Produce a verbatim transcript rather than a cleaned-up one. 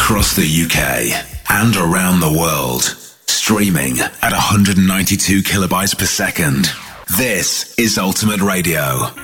across the U K and around the world. Streaming at one hundred ninety-two kilobytes per second. This is Ultimate Radio.